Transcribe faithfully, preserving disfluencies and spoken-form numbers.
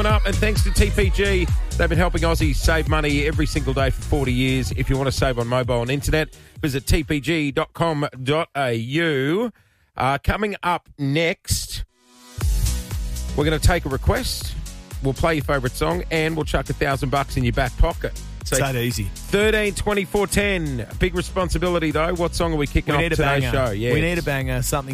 coming up. And thanks to T P G, they've been helping Aussies save money every single day for forty years. If you want to save on mobile and internet, visit t p g dot com dot a u. Uh, coming up next, we're going to take a request. We'll play your favourite song and we'll chuck a thousand bucks in your back pocket. So, it's that easy. thirteen twenty-four ten. Big responsibility, though. What song are we kicking we off need a today's banger. show? Yeah, we need a banger, something